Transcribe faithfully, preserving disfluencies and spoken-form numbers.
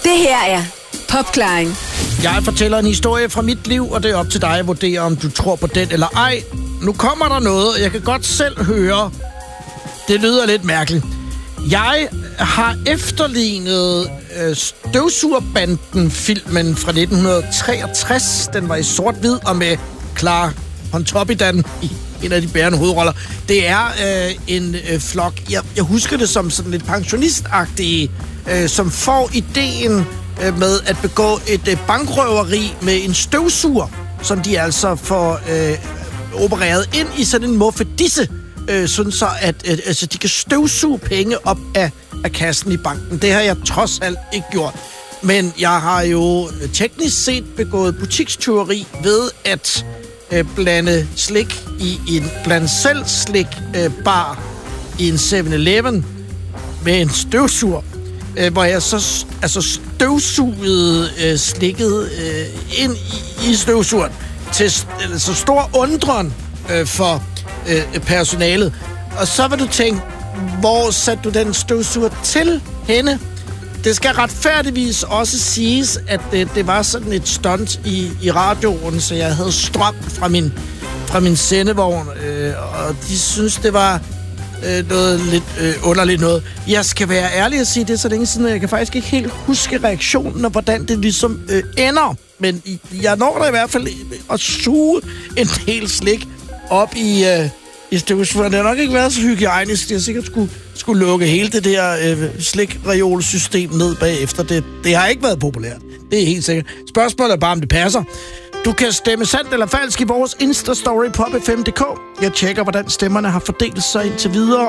Det her er Popklaring. Jeg fortæller en historie fra mit liv, og det er op til dig at vurdere, om du tror på den eller ej. Nu kommer der noget, og jeg kan godt selv høre, det lyder lidt mærkeligt. Jeg har efterlignet øh, Støvsugerbanden-filmen fra nitten treogtres. Den var i sort-hvid og med Clara Pontoppidan i en af de bærende hovedroller. Det er øh, en øh, flok, jeg, jeg husker det som sådan lidt pensionistagtige, øh, som får ideen øh, med at begå et øh, bankrøveri med en støvsuger, som de altså får øh, opereret ind i sådan en muffedisse, øh, sådan så at øh, altså, de kan støvsuge penge op af, af kassen i banken. Det har jeg trods alt ikke gjort. Men jeg har jo teknisk set begået butikstyveri ved at øh, blande slik i en bland selv slik øh, bar i en seven eleven med en støvsuger, øh, hvor jeg så altså støvsugede øh, slikket øh, ind i, i støvsugeren til øh, så stor undren øh, for øh, personalet. Og så vil du tænke, hvor satte du den støvsuger til henne? Det skal retfærdigvis også siges, at det, det var sådan et stunt i, i radioen, så jeg havde strøm fra min, fra min sendevogn, øh, og de synes, det var øh, noget lidt øh, underligt noget. Jeg skal være ærlig og sige det så længe siden, jeg kan faktisk ikke helt huske reaktionen og hvordan det ligesom øh, ender. Men jeg når da i hvert fald at suge en del slik op i... Øh, i støvsugeren. Det har nok ikke været så hygiejnisk. Det har sikkert skulle, skulle lukke hele det der øh, slikreolsystem ned bagefter. Det, det har ikke været populært. Det er helt sikkert. Spørgsmålet er bare, om det passer. Du kan stemme sandt eller falsk i vores Insta-story på pop f m punktum d k. Jeg tjekker, hvordan stemmerne har fordelt sig indtil videre,